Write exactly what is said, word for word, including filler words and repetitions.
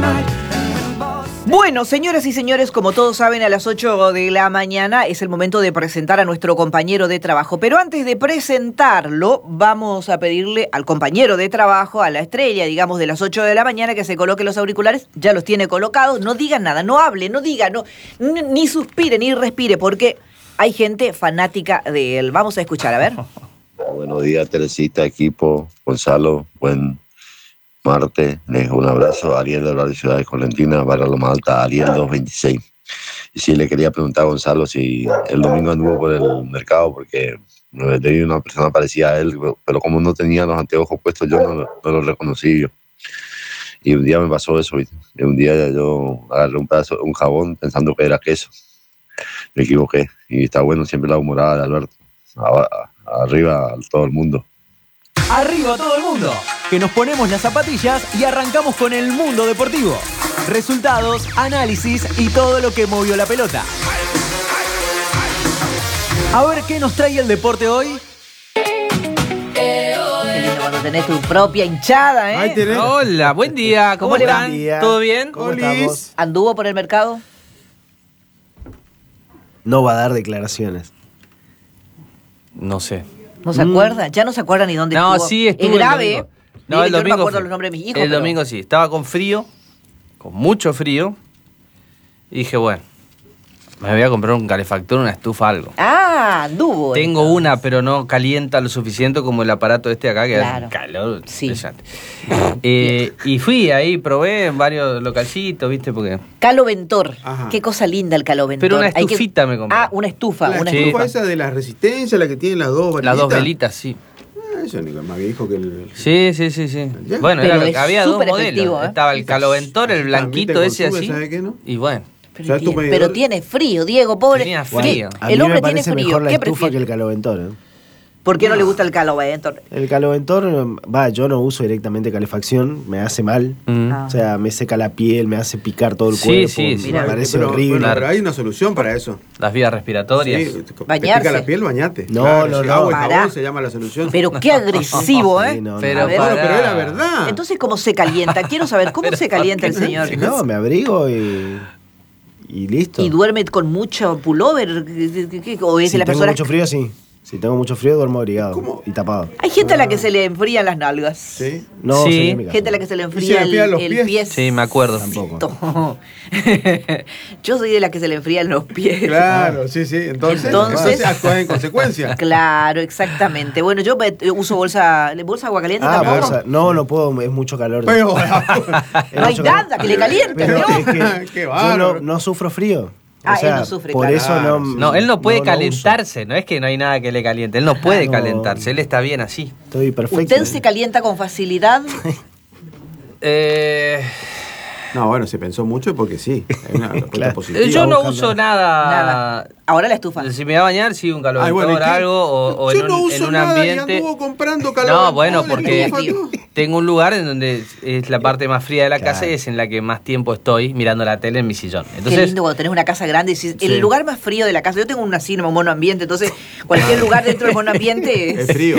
Bueno, señoras y señores, como todos saben, a las ocho de la mañana es el momento de presentar a nuestro compañero de trabajo. Pero antes de presentarlo, vamos a pedirle al compañero de trabajo, a la estrella, digamos, de las ocho de la mañana, que se coloque los auriculares. Ya los tiene colocados. No diga nada, no hable, no diga, no, ni suspire, ni respire, porque hay gente fanática de él. Vamos a escuchar, a ver. Buenos días, Teresita, equipo, Gonzalo, buen martes, les dejo un abrazo a Ariel de la Ciudad de Colentina, Barra Loma Alta, Ariel doscientos veintiséis. Y sí, le quería preguntar a Gonzalo si el domingo anduvo por el mercado, porque tenía una persona parecida a él, pero como no tenía los anteojos puestos, yo no, no lo reconocí yo. Y un día me pasó eso, ¿viste? Y un día yo agarré un pedazo, un jabón pensando que era queso. Me equivoqué. Y está bueno siempre la humorada de Alberto. Arriba a todo el mundo. Arriba todo el mundo, que nos ponemos las zapatillas y arrancamos con el mundo deportivo. Resultados, análisis y todo lo que movió la pelota. A ver qué nos trae el deporte hoy. Qué lindo cuando tenés tu propia hinchada, ¿eh? Ahí tenés. Hola, buen día, ¿cómo, ¿Cómo le va? están? ¿Todo bien? ¿Cómo estamos? ¿Anduvo por el mercado? No va a dar declaraciones. No sé. ¿No se acuerda? Ya no se acuerda ni dónde No, estuvo. sí, estuvo Es el grave. domingo. No, Mire, el yo domingo no me acuerdo fue. los nombres de mis hijos. El pero- domingo sí, estaba con frío, con mucho frío. Y dije, bueno, me voy a comprar un calefactor, una estufa, algo. Ah, anduvo. Tengo entonces. una, pero no calienta lo suficiente como el aparato este acá, que Claro. da calor. Sí. Impresionante. Eh, y fui ahí, probé en varios localcitos, ¿viste? Porque... Caloventor. Ajá. Qué cosa linda el caloventor. Pero una Hay que- estufita me compré. Ah, una estufa. La una Sí. estufa estufa. esa de la resistencia, la que tiene las dos Las dos velitas. velitas, sí. Ah, eso ni más viejo que el... Sí, sí, sí, sí. Ya. Bueno, Pero era lo es que había dos súper modelos. efectivo, ¿eh? Estaba el caloventor, el blanquito También ese te consume, así. ¿sabe qué, no? Y bueno, Pero, O sea, tiene, tu medidor- pero tiene frío, Diego, pobre. Tenía ¿Qué? frío. A El mí hombre me tiene parece frío. mejor la ¿Qué estufa prefiere? que el caloventor. ¿eh? ¿Por qué no le gusta el caloventor? El caloventor, va, yo no uso directamente calefacción, me hace mal. Mm. Ah. O sea, me seca la piel, me hace picar todo el Sí, cuerpo. sí, sí. Me Mira, parece pero, horrible. bueno, Claro. pero hay una solución para eso. las vías respiratorias. Sí, te- te Bañarse. pica la piel, bañate. No, Claro, no, si no. agua y Pará. jabón se llama la solución. Pero qué agresivo, ¿eh? Sí, no, no. Pero A ver. Bueno, para- pero era verdad. Entonces, ¿cómo se calienta? Quiero saber, ¿cómo Pero se calienta el ¿por qué señor? No, me abrigo y, y listo. ¿Y duerme con mucho pullover? ¿Qué- qué- qué- ¿O es si de la tengo persona? mucho frío, sí. Si tengo mucho frío, duermo abrigado ¿Cómo? y tapado. Hay gente a la que se le enfrían las nalgas. Sí. No, Sí. soy en mi casa. Gente a la que se le se enfría le el, enfrían los el pies? pie. Sí, me acuerdo. Tampoco. Yo soy de la que se le enfrían los pies. Claro, sí, sí. Entonces, Entonces- entonces actúas en consecuencia. Claro, exactamente. Bueno, yo eh, uso bolsa, bolsa agua caliente Ah, tampoco. bolsa. No, no puedo, es mucho calor. Pero, Es No hay mucho nada calor. que le caliente, Pero ¿no? es que Qué yo bárbaro. no, no sufro frío. Ah, o sea, él no sufre, por claro. eso no. No, él no puede uso. calentarse, no es que no hay nada que le caliente, él no puede No. calentarse, él está bien así. Estoy perfecto. ¿Usted se calienta con facilidad? Eh, No, bueno, se pensó mucho porque sí. Hay una respuesta Claro. positiva. yo no buscando- uso nada. Nada. Ahora la estufa. Si me va a bañar, sí, un caloventor, Ay, bueno, ¿y qué? algo, o, o Yo en un, no uso en un nada y ambiente. anduvo comprando calor. No, bueno, porque estufa, tú. tengo un lugar en donde es la parte más fría de la Claro. casa y es en la que más tiempo estoy mirando la tele en mi sillón. Qué Entonces, lindo cuando tenés una casa grande. y decís, Sí. El lugar más frío de la casa. Yo tengo un así, un monoambiente, entonces cualquier lugar dentro del monoambiente es, Es frío.